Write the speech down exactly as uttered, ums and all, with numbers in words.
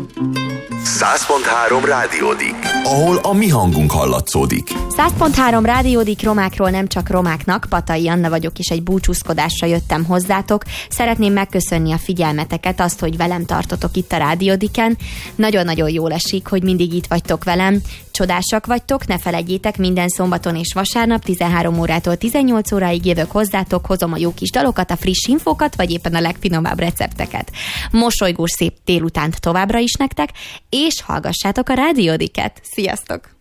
száz pont három Rádiódik, ahol a mi hangunk hallatszódik. száz pont három Rádiódik, romákról nem csak romáknak. Patai Anna vagyok, és egy búcsúzkodásra jöttem hozzátok. Szeretném megköszönni a figyelmeteket, azt, hogy velem tartotok itt a Rádiódiken. Nagyon-nagyon jól esik, hogy mindig itt vagytok velem. Csodásak vagytok, ne felejtjétek, minden szombaton és vasárnap tizenhárom órától tizennyolc óráig jövök hozzátok, hozom a jó kis dalokat, a friss infókat, vagy éppen a legfinomább recepteket. Mosolygós szép délutánt továbbra is nektek, és hallgassátok a Rádiódiket. Sziasztok!